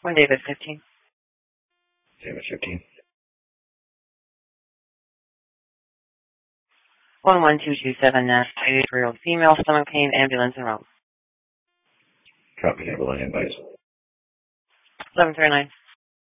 One David 15. David 15. 11227 Nash Real female stomach pain ambulance en route. Copy, Evelyn, advice. 739.